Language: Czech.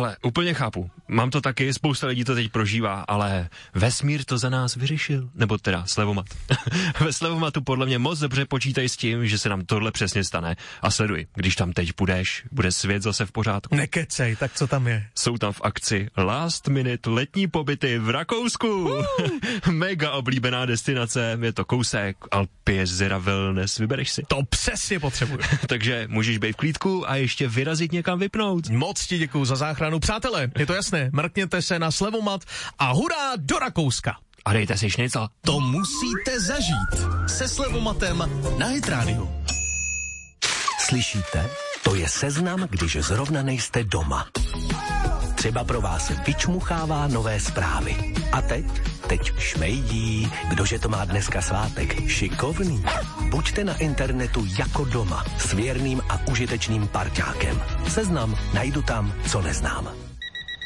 Hele, úplně chápu. Mám to taky, spousta lidí to teď prožívá, ale vesmír to za nás vyřešil. Nebo teda Slevomat. Ve Slevomatu podle mě moc dobře počítají s tím, že se nám tohle přesně stane. A sleduj, když tam teď půjdeš, bude svět zase v pořádku. Nekecej, tak co tam je? Jsou tam v akci last minute letní pobyty v Rakousku. Mega oblíbená destinace, je to kousek, Alpy, jezera, wellness, vybereš si. To přesně potřebuju. Takže můžeš být v klídku a ještě vyrazit někam vypnout. Moc ti děkuju za záchranu. Přátelé, je to jasné, mrkněte se na Slevomat a hurá do Rakouska. A dejte si šnicl. To musíte zažít se Slevomatem na Hit Radio. Slyšíte? To je seznam, když zrovna nejste doma. Třeba pro vás vyčmuchává nové zprávy. A teď šmejdí, kdože to má dneska svátek, šikovný. Buďte na internetu jako doma, s věrným a užitečným parťákem. Seznam najdu tam, co neznám.